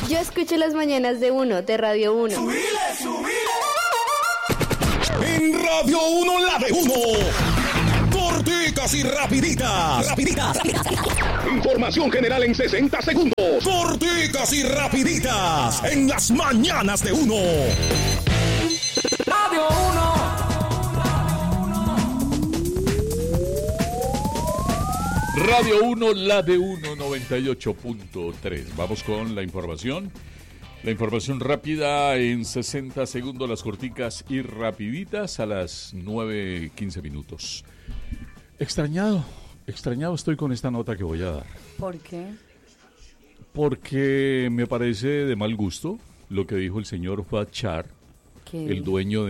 Yo escucho las mañanas de Uno, de Radio Uno. ¡Subile! En Radio Uno, la de Uno. Corticas y rapiditas. Información general en 60 segundos. Corticas y rapiditas. En las mañanas de Uno. Radio Uno. Radio 1, la de 1, 98.3. Vamos con la información. La información rápida en 60 segundos, las corticas y rapiditas a las 9:15 minutos. Extrañado estoy con esta nota que voy a dar. ¿Por qué? Porque me parece de mal gusto lo que dijo el señor Fuad Char, el dueño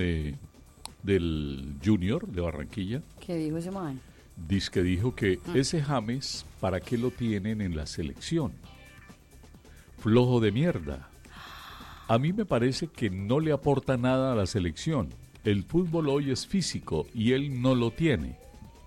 del Junior de Barranquilla. ¿Qué dijo ese man? Dijo que ese James, ¿para qué lo tienen en la selección? Flojo de mierda. A mí me parece que no le aporta nada a la selección. El fútbol hoy es físico y él no lo tiene.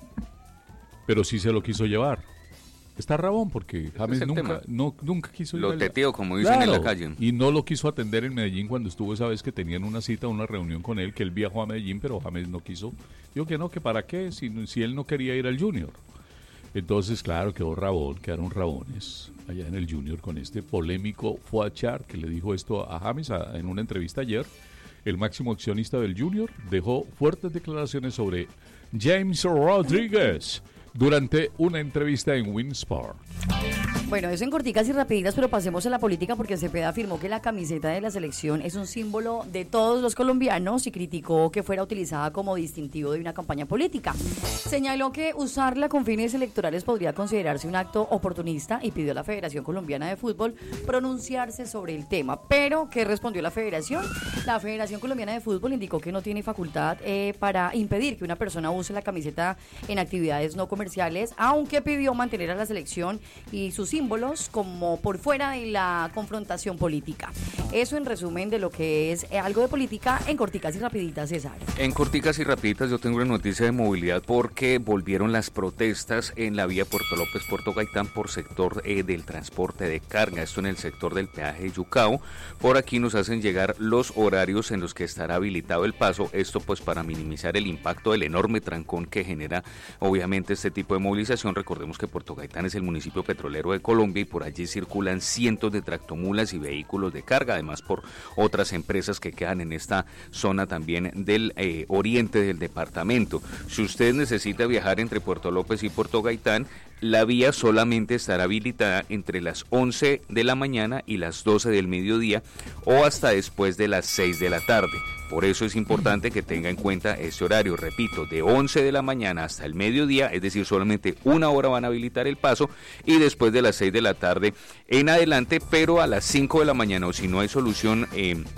Pero sí se lo quiso llevar. Está rabón porque James nunca quiso llevar. Lo teteo, como dicen en la calle. Y no lo quiso atender en Medellín cuando estuvo esa vez que tenían una cita, una reunión con él, que él viajó a Medellín, pero James no quiso. Dijo que no, que para qué, si él no quería ir al Junior. Entonces, claro, quedaron rabones allá en el Junior con este polémico Fuad Char, que le dijo esto a James en una entrevista ayer. El máximo accionista del Junior dejó fuertes declaraciones sobre James Rodríguez durante una entrevista en Winsport. Bueno, eso en corticas y rapiditas, pero pasemos a la política porque Cepeda afirmó que la camiseta de la selección es un símbolo de todos los colombianos y criticó que fuera utilizada como distintivo de una campaña política. Señaló que usarla con fines electorales podría considerarse un acto oportunista y pidió a la Federación Colombiana de Fútbol pronunciarse sobre el tema. Pero, ¿qué respondió la Federación? La Federación Colombiana de Fútbol indicó que no tiene facultad para impedir que una persona use la camiseta en actividades no comerciales, aunque pidió mantener a la selección y sus símbolos como por fuera de la confrontación política. Eso en resumen de lo que es algo de política en corticas y rapiditas, César. En corticas y rapiditas yo tengo una noticia de movilidad porque volvieron las protestas en la vía Puerto López-Puerto Gaitán por sector del transporte de carga, esto en el sector del peaje de Yucao. Por aquí nos hacen llegar los horarios en los que estará habilitado el paso, esto pues para minimizar el impacto del enorme trancón que genera obviamente este tipo de movilización. Recordemos que Puerto Gaitán es el municipio petrolero de Colombia y por allí circulan cientos de tractomulas y vehículos de carga, además por otras empresas que quedan en esta zona también del oriente del departamento. Si usted necesita viajar entre Puerto López y Puerto Gaitán, la vía solamente estará habilitada entre las 11 de la mañana y las 12 del mediodía o hasta después de las 6 de la tarde. Por eso es importante que tenga en cuenta este horario, repito, de 11 de la mañana hasta el mediodía, es decir, solamente una hora van a habilitar el paso y después de las 6 de la tarde en adelante, pero a las 5 de la mañana o si no hay solución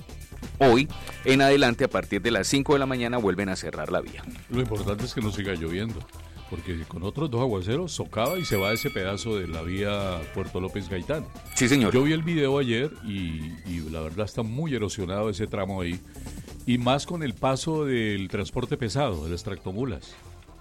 hoy en adelante, a partir de las 5 de la mañana vuelven a cerrar la vía. Lo importante es que no siga lloviendo, porque con otros dos aguaceros socava y se va ese pedazo de la vía Puerto López Gaitán. Sí, señor. Yo vi el video ayer y la verdad está muy erosionado ese tramo ahí. Y más con el paso del transporte pesado, de las tractomulas.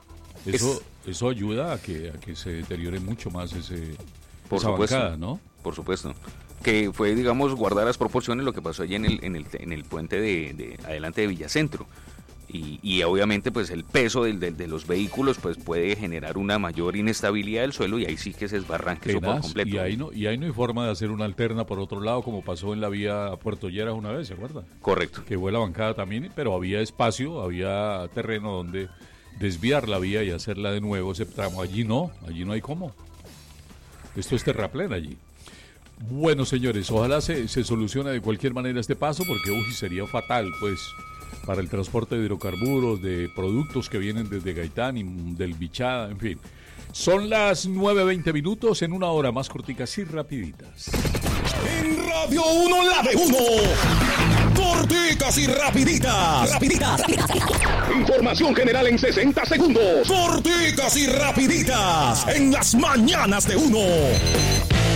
Eso ayuda a que se deteriore mucho más esa bancada, ¿no? Por supuesto. Que fue, digamos, guardar las proporciones lo que pasó allí en el puente de adelante de Villacentro. Y obviamente pues el peso de los vehículos pues puede generar una mayor inestabilidad del suelo y ahí sí que se esbarranque eso por completo. Y ahí no hay forma de hacer una alterna por otro lado como pasó en la vía Puerto Lleras una vez, ¿se acuerda? Correcto. Que fue la bancada también, pero había espacio, había terreno donde desviar la vía y hacerla de nuevo ese tramo. Allí no hay cómo. Esto es terraplén allí. Bueno, señores, ojalá se solucione de cualquier manera este paso porque sería fatal pues para el transporte de hidrocarburos, de productos que vienen desde Gaitán y del Bichada, en fin. Son las 9:20 minutos, en una hora más corticas y rapiditas. En Radio 1, la de 1. Corticas y rapiditas. Información general en 60 segundos. Corticas y rapiditas. En las mañanas de 1.